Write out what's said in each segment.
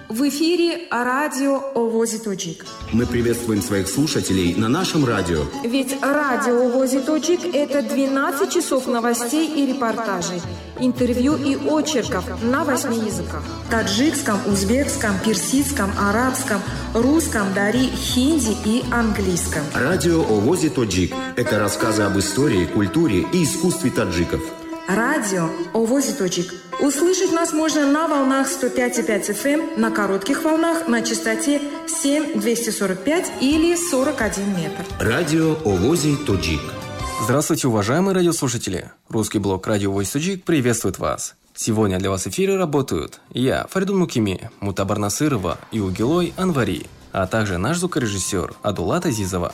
В эфире радио «Овози Тоджик». Мы приветствуем своих слушателей на нашем радио. Ведь радио «Овози Тоджик» – это 12 часов новостей и репортажей, интервью и очерков на 8 языках. Таджикском, узбекском, персидском, арабском, русском, дари, хинди и английском. Радио «Овози Тоджик» – это рассказы об истории, культуре и искусстве таджиков. Радио «Овози Тоджик». Услышать нас можно на волнах 105,5 FM, на коротких волнах на частоте 7-245 или 41 метр. Радио «Овози Тоджик». Здравствуйте, уважаемые радиослушатели. Русский блог «Радио «Овози Тоджик» приветствует вас. Сегодня для вас в эфире работают я, Фаридун Мукими, Мутабар Насырова и Угилой Анвари, а также наш звукорежиссер Адулат Азизова.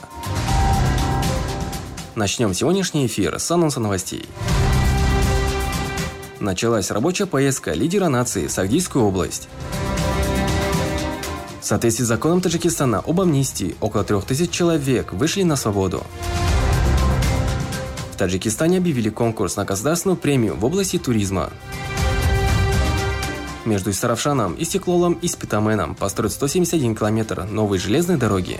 Начнем сегодняшний эфир с анонса новостей. Началась рабочая поездка лидера нации в Сагдийскую область. В соответствии с законом Таджикистана об амнистии, около 3000 человек вышли на свободу. В Таджикистане объявили конкурс на государственную премию в области туризма. Между Саравшаном, Истеклолом и Спитаменом построят 171 километр новой железной дороги.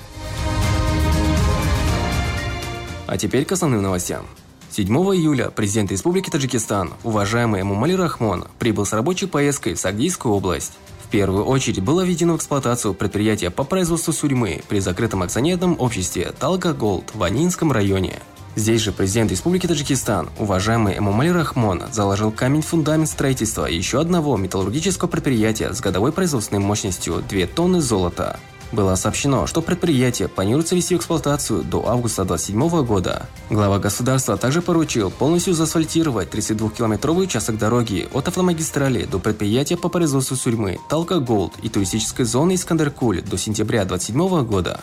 А теперь к основным новостям. 7 июля президент Республики Таджикистан, уважаемый Эмомали Рахмон, прибыл с рабочей поездкой в Сагдийскую область. В первую очередь было введено в эксплуатацию предприятие по производству сурьмы при закрытом акционерном обществе Талга Голд в Анинском районе. Здесь же президент Республики Таджикистан, уважаемый Эмомали Рахмон, заложил камень-фундамент строительства еще одного металлургического предприятия с годовой производственной мощностью 2 тонны золота. Было сообщено, что предприятие планируется ввести в эксплуатацию до августа 2027 года. Глава государства также поручил полностью заасфальтировать 32-километровый участок дороги от автомагистрали до предприятия по производству сурьмы Талка Голд и туристической зоны Искандер-Куль до сентября 2027 года.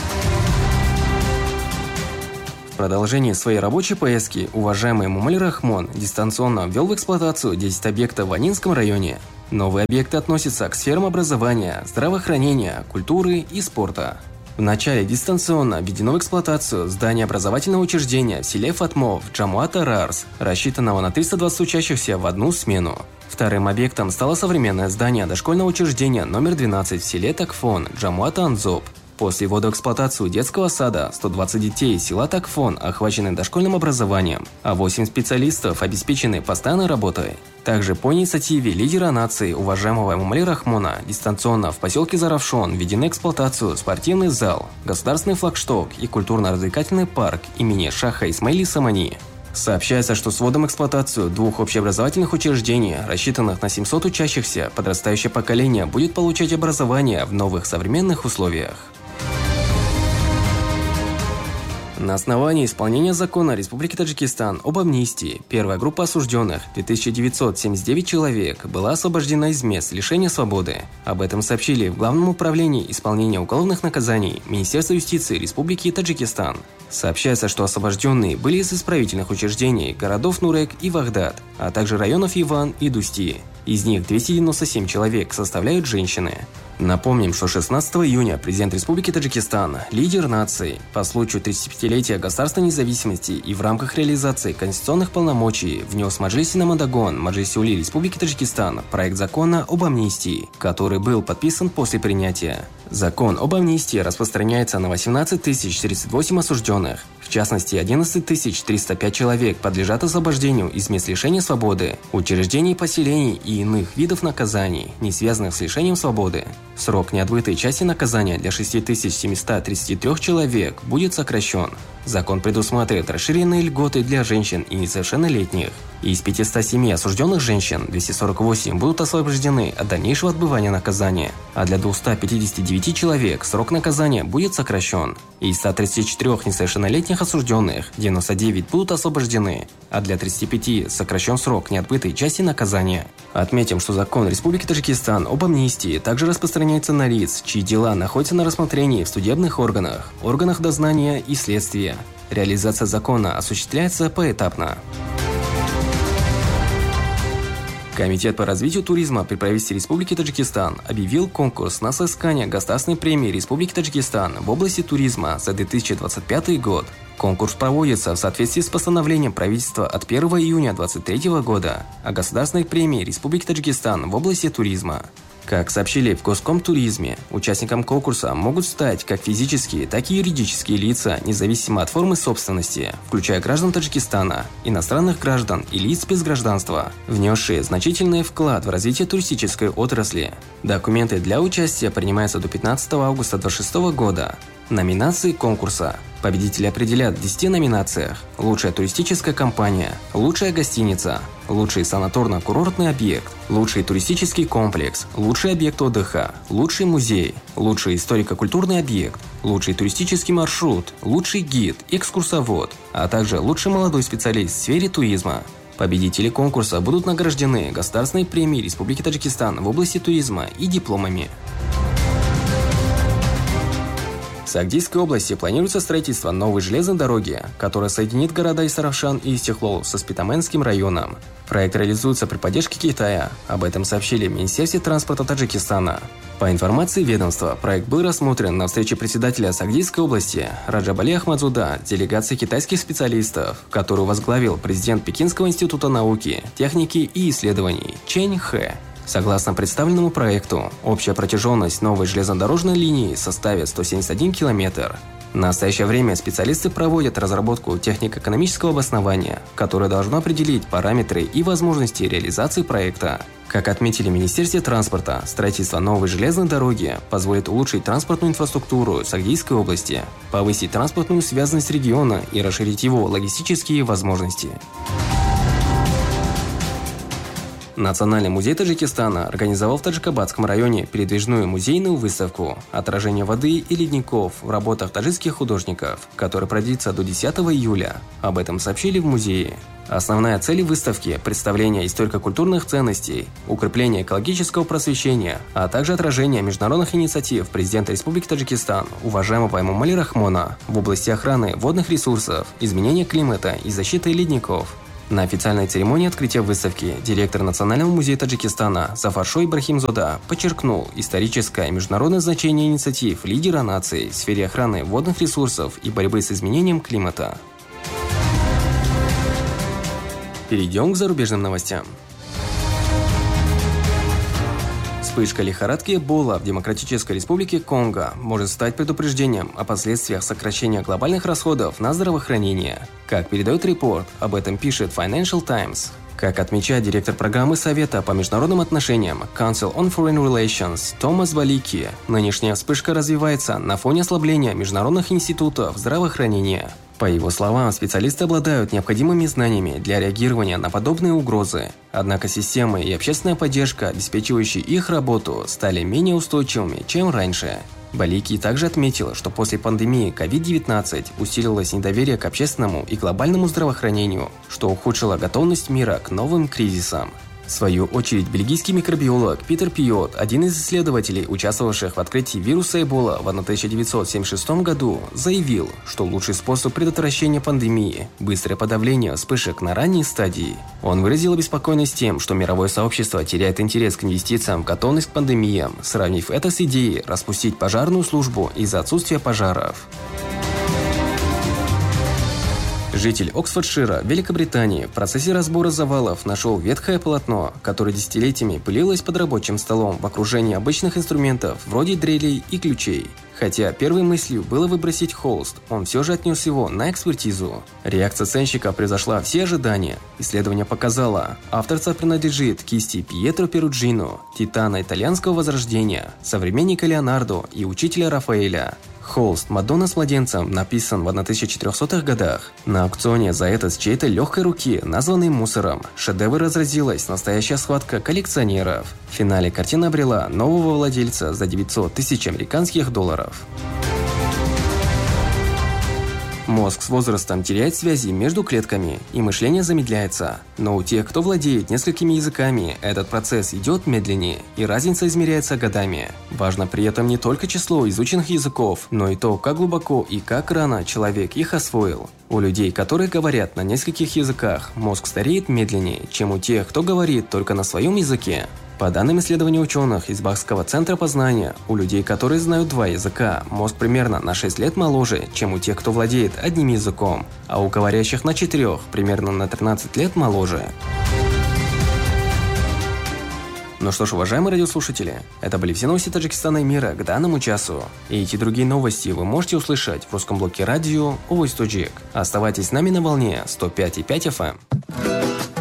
В продолжении своей рабочей поездки уважаемый Эмомали Рахмон дистанционно ввел в эксплуатацию 10 объектов в Анинском районе. Новые объекты относятся к сферам образования, здравоохранения, культуры и спорта. Вначале дистанционно введено в эксплуатацию здание образовательного учреждения в селе Фатмов Джамуата Рарс, рассчитанного на 320 учащихся в одну смену. Вторым объектом стало современное здание дошкольного учреждения номер 12 в селе Такфон Джамуата Анзоб. После ввода в эксплуатацию детского сада 120 детей села Такфон охвачены дошкольным образованием, а 8 специалистов обеспечены постоянной работой. Также по инициативе лидера нации, уважаемого Эмомали Рахмона, дистанционно в поселке Заравшон введены в эксплуатацию спортивный зал, государственный флагшток и культурно-развлекательный парк имени Шаха Исмаили Самани. Сообщается, что с вводом в эксплуатацию 2 общеобразовательных учреждений, рассчитанных на 700 учащихся, подрастающее поколение будет получать образование в новых современных условиях. На основании исполнения закона Республики Таджикистан об амнистии, первая группа осужденных, 2979 человек, была освобождена из мест лишения свободы. Об этом сообщили в Главном управлении исполнения уголовных наказаний Министерства юстиции Республики Таджикистан. Сообщается, что освобожденные были из исправительных учреждений городов Нурек и Вагдад, а также районов Иван и Дусти. Из них 297 человек составляют женщины. Напомним, что 16 июня президент Республики Таджикистан, лидер нации, по случаю 35-летия государственной независимости и в рамках реализации конституционных полномочий внес в Маджлиси Намадагон, Маджлиси-Ули Республики Таджикистан проект закона об амнистии, который был подписан после принятия. Закон об амнистии распространяется на 18 038 осужденных. В частности, 11 305 человек подлежат освобождению из мест лишения свободы, учреждений поселений и иных видов наказаний, не связанных с лишением свободы. Срок неотбытой части наказания для 6733 человек будет сокращен. Закон предусматривает расширенные льготы для женщин и несовершеннолетних. Из 507 осужденных женщин 248 будут освобождены от дальнейшего отбывания наказания, а для 259 человек срок наказания будет сокращен. Из 134 несовершеннолетних осужденных 99 будут освобождены, а для 35 сокращен срок неотбытой части наказания. Отметим, что закон Республики Таджикистан об амнистии также распространяется на лиц, чьи дела находятся на рассмотрении в судебных органах, органах дознания и следствия. Реализация закона осуществляется поэтапно. Комитет по развитию туризма при правительстве Республики Таджикистан объявил конкурс на соискание государственной премии Республики Таджикистан в области туризма за 2025 год. Конкурс проводится в соответствии с постановлением правительства от 1 июня 2023 года о государственной премии Республики Таджикистан в области туризма. Как сообщили в Госкомтуризме, участникам конкурса могут стать как физические, так и юридические лица, независимо от формы собственности, включая граждан Таджикистана, иностранных граждан и лиц без гражданства, внесшие значительный вклад в развитие туристической отрасли. Документы для участия принимаются до 15 августа 2026 года. Номинации конкурса. Победители определят в 10 номинациях: лучшая туристическая компания, лучшая гостиница, лучший санаторно-курортный объект, лучший туристический комплекс, лучший объект отдыха, лучший музей, лучший историко-культурный объект, лучший туристический маршрут, лучший гид, экскурсовод, а также лучший молодой специалист в сфере туризма. Победители конкурса будут награждены Государственной премией Республики Таджикистан в области туризма и дипломами. В Сагдийской области планируется строительство новой железной дороги, которая соединит города Исаравшан и Истихлол со Спитаменским районом. Проект реализуется при поддержке Китая. Об этом сообщили в Министерстве транспорта Таджикистана. По информации ведомства, проект был рассмотрен на встрече председателя Сагдийской области Раджабали Ахмадзуда с делегацией китайских специалистов, которую возглавил президент Пекинского института науки, техники и исследований Чэнь Хэ. Согласно представленному проекту, общая протяженность новой железнодорожной линии составит 171 километр. В настоящее время специалисты проводят разработку технико-экономического обоснования, которое должно определить параметры и возможности реализации проекта. Как отметили в Министерстве транспорта, строительство новой железной дороги позволит улучшить транспортную инфраструктуру Сагдийской области, повысить транспортную связанность региона и расширить его логистические возможности. Национальный музей Таджикистана организовал в Таджикобадском районе передвижную музейную выставку «Отражение воды и ледников» в работах таджикских художников, которая продлится до 10 июля. Об этом сообщили в музее. Основная цель выставки – представление историко-культурных ценностей, укрепление экологического просвещения, а также отражение международных инициатив президента Республики Таджикистан, уважаемого Эмомали Рахмона, в области охраны водных ресурсов, изменения климата и защиты ледников. На официальной церемонии открытия выставки директор Национального музея Таджикистана Зафаршой Ибрахимзода подчеркнул историческое и международное значение инициатив лидера нации в сфере охраны водных ресурсов и борьбы с изменением климата. Перейдем к зарубежным новостям. Вспышка лихорадки Эбола в Демократической Республике Конго может стать предупреждением о последствиях сокращения глобальных расходов на здравоохранение. Как передает репорт, об этом пишет Financial Times. Как отмечает директор программы Совета по международным отношениям Council on Foreign Relations Томас Балики, нынешняя вспышка развивается на фоне ослабления международных институтов здравоохранения. По его словам, специалисты обладают необходимыми знаниями для реагирования на подобные угрозы. Однако системы и общественная поддержка, обеспечивающие их работу, стали менее устойчивыми, чем раньше. Балики также отметил, что после пандемии COVID-19 усилилось недоверие к общественному и глобальному здравоохранению, что ухудшило готовность мира к новым кризисам. В свою очередь, бельгийский микробиолог Питер Пиот, один из исследователей, участвовавших в открытии вируса Эбола в 1976 году, заявил, что лучший способ предотвращения пандемии – быстрое подавление вспышек на ранней стадии. Он выразил обеспокоенность тем, что мировое сообщество теряет интерес к инвестициям в готовность к пандемиям, сравнив это с идеей распустить пожарную службу из-за отсутствия пожаров. Житель Оксфордшира, Великобритании, в процессе разбора завалов нашел ветхое полотно, которое десятилетиями пылилось под рабочим столом в окружении обычных инструментов, вроде дрелей и ключей. Хотя первой мыслью было выбросить холст, он все же отнес его на экспертизу. Реакция оценщика превзошла все ожидания. Исследование показало, авторство принадлежит кисти Пьетро Перуджино, титана итальянского возрождения, современника Леонардо и учителя Рафаэля. Холст «Мадонна с младенцем» написан в 1400-х годах. На аукционе за это с чьей-то легкой руки, названный мусором, шедевр разразилась настоящая схватка коллекционеров. В финале картина обрела нового владельца за 900 тысяч американских долларов. Мозг с возрастом теряет связи между клетками, и мышление замедляется. Но у тех, кто владеет несколькими языками, этот процесс идет медленнее, и разница измеряется годами. Важно при этом не только число изученных языков, но и то, как глубоко и как рано человек их освоил. У людей, которые говорят на нескольких языках, мозг стареет медленнее, чем у тех, кто говорит только на своем языке. По данным исследования ученых из Бахского центра познания, у людей, которые знают 2 языка, мозг примерно на 6 лет моложе, чем у тех, кто владеет одним языком, а у говорящих на 4 примерно на 13 лет моложе. Ну что ж, уважаемые радиослушатели, это были все новости Таджикистана и мира к данному часу. И эти другие новости вы можете услышать в русском блоке радио Always Tajik. Оставайтесь с нами на волне 105,5 FM.